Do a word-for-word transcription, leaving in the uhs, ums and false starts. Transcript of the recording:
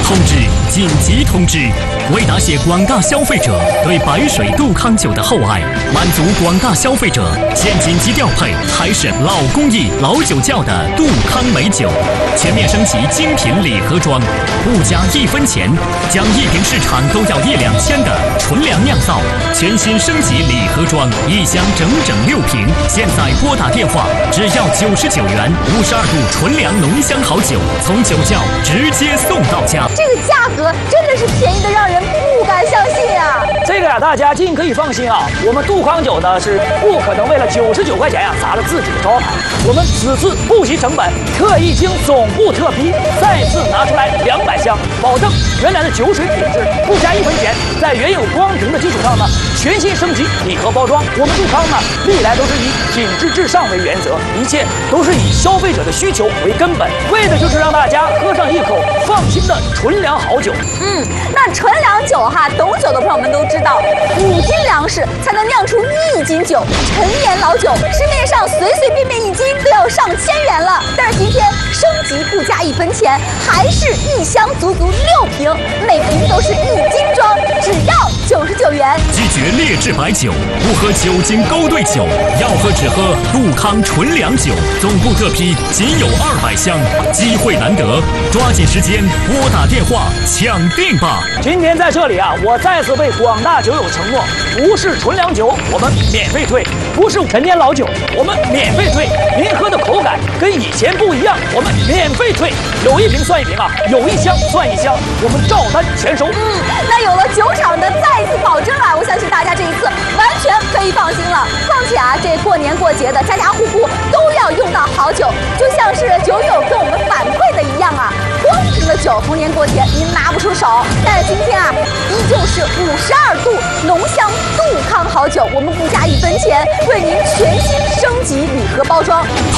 通知！紧急通知！为答谢广大消费者对白水杜康酒的厚爱，满足广大消费者，现紧急调配海参老工艺老酒窖的杜康美酒，全面升级精品礼盒装，不加一分钱，将一瓶市场都要一两千的纯粮酿造，全新升级礼盒装，一箱整整六瓶。现在拨打电话，只要九十九元，五十二度纯粮浓香好酒，从酒窖直接送到家。 这个价格真的是便宜的让人不敢相信啊！ 这个呀、啊，大家尽可以放心啊，我们杜康酒呢是不可能为了九十九块钱呀、啊、砸了自己的招牌。我们此次不惜成本，特意经总部特批，再次拿出来两百箱，保证原来的酒水品质，不加一分钱。在原有光瓶的基础上呢，全新升级礼盒包装。我们杜康呢，历来都是以品质至上为原则，一切都是以消费者的需求为根本，为的就是让大家喝上一口放心的纯粮好酒。 嗯，那纯粮酒哈，懂酒的朋友们都知道，五斤粮食才能酿出一斤酒，陈年老酒市面上随随便便一斤都要上千元了。但是今天升级不加一分钱，还是一箱足足六瓶，每瓶都是一斤装，只要九十九元。 拒绝劣质白酒，不喝酒精勾兑酒，要喝只喝杜康纯粮酒。总部特批仅有二百箱，机会难得，抓紧时间拨打电话抢订吧！ 今天在这里啊，我再次为广大酒友承诺，不是纯粮酒我们免费退，不是陈年老酒我们免费退，您喝的口感跟以前不一样，我们免费退，有一瓶算一瓶啊，有一箱算一箱，我们照单全收。 嗯，那有了酒厂的再次保证啊，我相信大家这一次完全可以放心了。况且啊，这过年过节的家家户户都要用到好酒，就像是酒友跟我们反馈的一样啊，光瓶的酒逢年过节您拿不出手，但是今天啊，依旧是五十二度浓香杜康好酒，我们不加一分钱为您全新升级礼盒包装。